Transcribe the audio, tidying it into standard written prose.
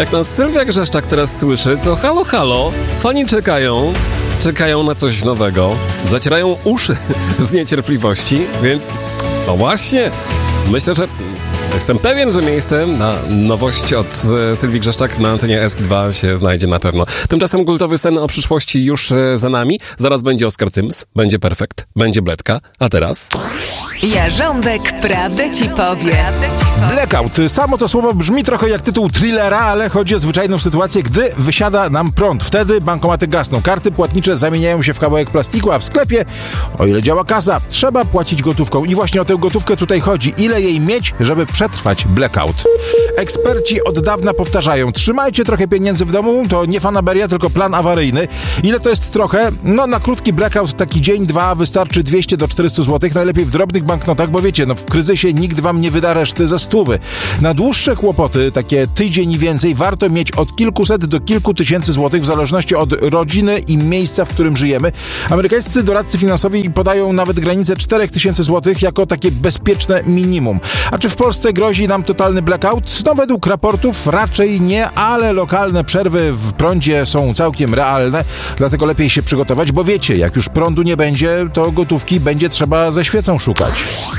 Jak nas Sylwia Grzeszczak teraz słyszy, to halo, halo, fani czekają na coś nowego, zacierają uszy z niecierpliwości, więc no właśnie, myślę, że jestem pewien, że miejsce na nowość od Sylwii Grzeszczak na antenie ESK2 się znajdzie na pewno. Tymczasem kultowy sen o przyszłości już za nami. Zaraz będzie Oskar Cyms, będzie Perfekt, będzie Bledka, a teraz... Jarząbek prawdę ci powie. Blackout. Samo to słowo brzmi trochę jak tytuł thrillera, ale chodzi o zwyczajną sytuację, gdy wysiada nam prąd. Wtedy bankomaty gasną, karty płatnicze zamieniają się w kawałek plastiku, a w sklepie, o ile działa kasa, trzeba płacić gotówką. I właśnie o tę gotówkę tutaj chodzi. Ile jej mieć, żeby przetrwać blackout? Eksperci od dawna powtarzają: trzymajcie trochę pieniędzy w domu, to nie fanaberia, tylko plan awaryjny. Ile to jest trochę? No na krótki blackout, taki dzień, dwa, wystarczy 200 do 400 zł, najlepiej w drobnych banknotach, bo wiecie, no w kryzysie nikt wam nie wyda reszty ze 100. Na dłuższe kłopoty, takie tydzień i więcej, warto mieć od kilkuset do kilku tysięcy złotych, w zależności od rodziny i miejsca, w którym żyjemy. Amerykańscy doradcy finansowi podają nawet granicę 4000 złotych jako takie bezpieczne minimum. A czy w Polsce grozi nam totalny blackout? No według raportów raczej nie, ale lokalne przerwy w prądzie są całkiem realne, dlatego lepiej się przygotować, bo wiecie, jak już prądu nie będzie, to gotówki będzie trzeba ze świecą szukać.